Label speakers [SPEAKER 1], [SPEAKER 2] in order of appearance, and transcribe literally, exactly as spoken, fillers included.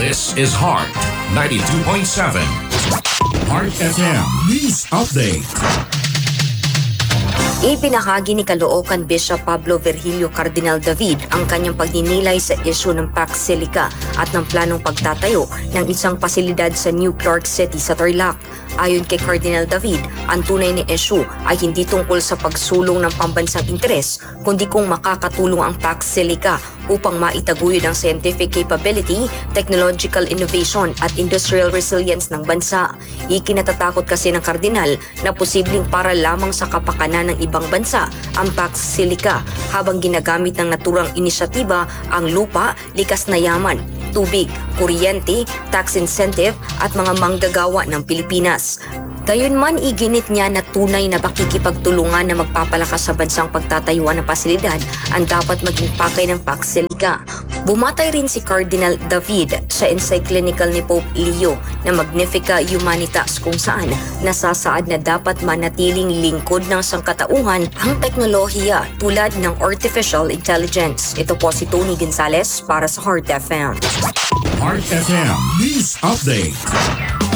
[SPEAKER 1] This is Heart ninety-two point seven. Heart F M News Update.
[SPEAKER 2] Ibinahagi ni Caloocan Bishop Pablo Virgilio Cardinal David ang kanyang pagninilay sa isyu ng Pax Silica at ng planong pagtatayo ng isang pasilidad sa New Clark City sa Tarlac. Ayon kay Cardinal David, ang tunay na isyu ay hindi tungkol sa pagsulong ng pambansang interes, kundi kung makakatulong ang Pax Silica upang maitaguyod ang scientific capability, technological innovation at industrial resilience ng bansa. Ikinatatakot kasi ng kardinal na posibleng para lamang sa kapakanan ng ibang bansa ang Pax Silica habang ginagamit ng naturang inisyatiba ang lupa, likas na yaman, tubig, kuryente, tax incentive at mga manggagawa ng Pilipinas. Gayunman, iginit niya na tunay na pakikipagtulungan na magpapalakas sa bansang pagtatayuan ng pasilidad ang dapat maging pakay ng Pax Silica. Bumatay rin si Cardinal David sa encyclical ni Pope Leo na Magnifica Humanitas kung saan nasasaad na dapat manatiling lingkod ng sangkatauhan ang teknolohiya tulad ng artificial intelligence. Ito po si Tony Gonzales para sa Heart F M.
[SPEAKER 1] Heart F M News Update.